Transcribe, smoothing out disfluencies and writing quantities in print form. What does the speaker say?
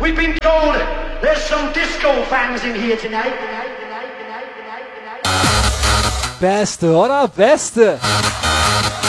We've been told there's some disco fans in here tonight. Beste, oder? Beste.